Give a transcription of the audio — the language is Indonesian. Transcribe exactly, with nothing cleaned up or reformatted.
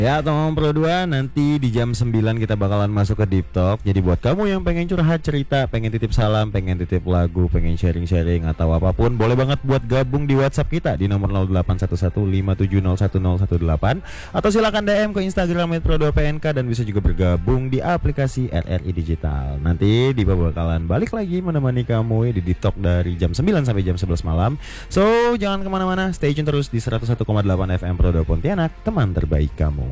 Ya, teman Pro dua, nanti di jam sembilan kita bakalan masuk ke Deep Talk. Jadi buat kamu yang pengen curhat cerita, pengen titip salam, pengen titip lagu, pengen sharing-sharing atau apapun, boleh banget buat gabung di WhatsApp kita di nomor nol delapan satu satu lima tujuh nol satu nol satu delapan, atau silakan D M ke Instagram at pro dua P N K, dan bisa juga bergabung di aplikasi R R I Digital. Nanti Dipa bakalan balik lagi menemani kamu di Deep Talk dari jam sembilan sampai jam sebelas malam. So, jangan kemana-mana, stay tune terus di seratus satu koma delapan F M Pro dua Pontianak, teman terbaik kamu.